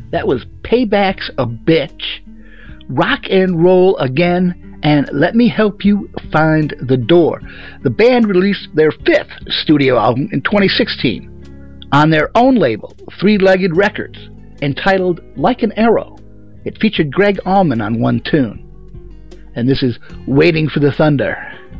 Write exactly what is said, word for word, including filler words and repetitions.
That was Payback's a Bitch, Rock and Roll Again, and Let Me Help You Find the Door. The band released their fifth studio album in twenty sixteen on their own label, Three-Legged Records, entitled Like an Arrow. It featured Greg Allman on one tune. And this is Waiting for the Thunder.